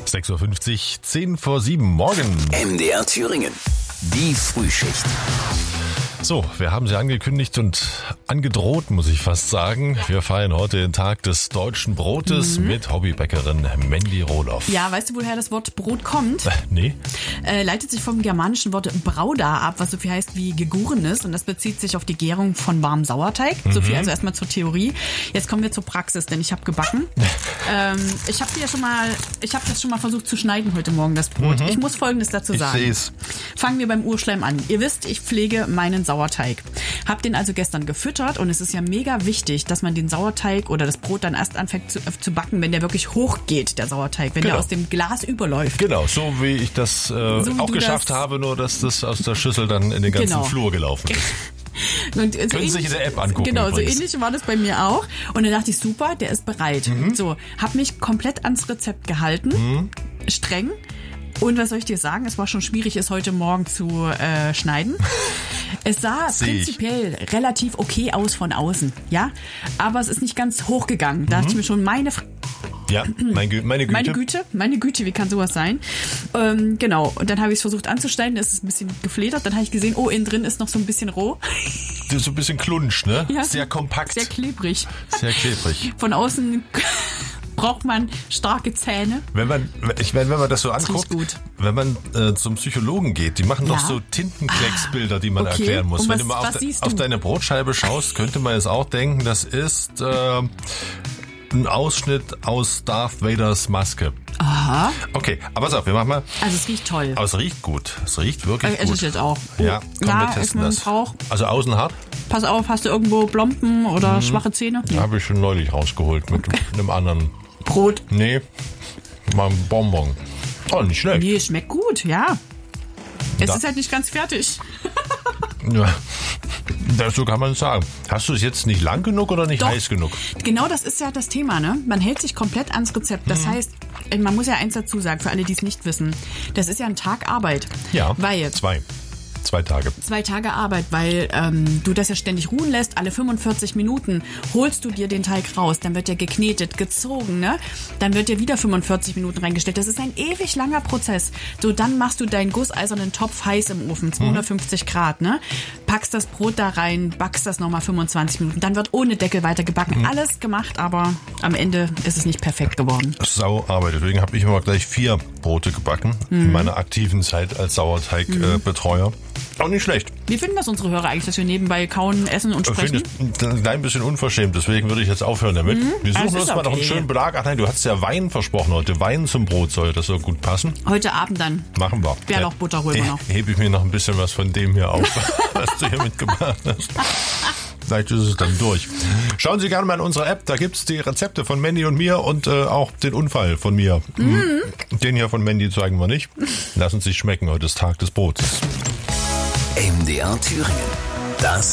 6.50 Uhr, 10 vor 7 morgen. MDR Thüringen. Die Frühschicht. So, wir haben sie angekündigt und angedroht, muss ich fast sagen. Wir feiern heute den Tag des deutschen Brotes mit Hobbybäckerin Mandy Rohloff. Ja, weißt du, woher das Wort Brot kommt? Nee. Leitet sich vom germanischen Wort Brauda ab, was so viel heißt wie gegorenes. Und das bezieht sich auf die Gärung von warmem Sauerteig. So viel also erstmal zur Theorie. Jetzt kommen wir zur Praxis, denn ich habe gebacken. Ich habe das schon mal versucht zu schneiden heute Morgen, das Brot. Ich muss Folgendes dazu sagen. Ich seh's. Fangen wir beim Urschleim an. Ihr wisst, ich pflege meinen Sauerteig. Hab den also gestern gefüttert und es ist ja mega wichtig, dass man den Sauerteig oder das Brot dann erst anfängt zu backen, wenn der wirklich hochgeht, der Sauerteig, wenn der aus dem Glas überläuft. Genau, so wie ich das auch geschafft habe, nur dass das aus der Schüssel dann in den ganzen Flur gelaufen ist. Und so Können Sie sich in der App angucken. Genau, übrigens. so ähnlich war das bei mir auch. Und dann dachte ich, super, der ist bereit. So, hab mich komplett ans Rezept gehalten, streng. Und was soll ich dir sagen? Es war schon schwierig, es heute Morgen zu schneiden. Es sah prinzipiell relativ okay aus von außen, ja, aber es ist nicht ganz hochgegangen. Da dachte ich mir schon, meine Güte, wie kann sowas sein? Genau, und dann habe ich es versucht anzuschneiden, es ist ein bisschen gefledert, dann habe ich gesehen, innen drin ist noch so ein bisschen roh. So ein bisschen Klunsch, ne? Ja, sehr kompakt. Sehr klebrig. Sehr klebrig. Von außen braucht man starke Zähne. Wenn man das so anguckt, gut. wenn man zum Psychologen geht, die machen doch so Tintenklecksbilder, die man erklären muss. Und wenn du mal auf deine Brotscheibe schaust, könnte man jetzt auch denken, das ist ein Ausschnitt aus Darth Vaders Maske. Aha. Okay, aber pass auf, wir machen mal. Also es riecht toll. Aber es riecht gut. Es riecht wirklich gut. Es ist jetzt auch. Ja, komm, wir testen das. Also außen hart. Pass auf, hast du irgendwo Plomben oder schwache Zähne? Nee. Habe ich schon neulich rausgeholt mit einem anderen Brot. Nee, mal ein Bonbon. Oh, nicht schlecht. Nee, schmeckt gut, ja. Es ist halt nicht ganz fertig. Ja, so kann man es sagen. Hast du es jetzt nicht lang genug oder nicht heiß genug? Genau, das ist ja das Thema, ne? Man hält sich komplett ans Rezept. Das heißt, man muss ja eins dazu sagen, für alle, die es nicht wissen. Das ist ja ein Tag Arbeit. Ja, weil 2 Tage. 2 Tage Arbeit, weil du das ja ständig ruhen lässt. Alle 45 Minuten holst du dir den Teig raus. Dann wird der geknetet, gezogen, ne? Dann wird dir wieder 45 Minuten reingestellt. Das ist ein ewig langer Prozess. So, dann machst du deinen gusseisernen Topf heiß im Ofen, 250 Grad, ne? Packst das Brot da rein, backst das nochmal 25 Minuten. Dann wird ohne Deckel weiter gebacken. Alles gemacht, aber am Ende ist es nicht perfekt geworden. Sauarbeit. Deswegen habe ich immer gleich 4 Brote gebacken in meiner aktiven Zeit als Sauerteigbetreuer. Auch nicht schlecht. Wie finden das unsere Hörer eigentlich, dass wir nebenbei kauen, essen und sprechen? Ich finde es ein klein bisschen unverschämt, deswegen würde ich jetzt aufhören damit. Wir suchen uns mal noch einen schönen Belag. Ach nein, du hast ja Wein versprochen heute. Wein zum Brot soll das so gut passen. Heute Abend dann. Machen wir. Ja, noch Butter holen wir noch. Hebe ich mir noch ein bisschen was von dem hier auf, was du hier mitgebracht hast. Vielleicht ist es dann durch. Schauen Sie gerne mal in unsere App, da gibt's die Rezepte von Mandy und mir und auch den Unfall von mir. Den hier von Mandy zeigen wir nicht. Lassen Sie sich schmecken, heute ist Tag des Brotes. MDR Thüringen. Das